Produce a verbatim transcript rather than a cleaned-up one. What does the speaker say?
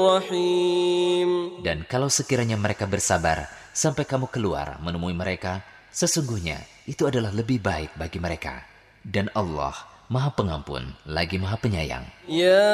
الرحيم. Dan kalau sekiranya mereka bersabar sampai kamu keluar menemui mereka, sesungguhnya itu adalah lebih baik bagi mereka. Dan Allah Maha Pengampun lagi Maha Penyayang. Ya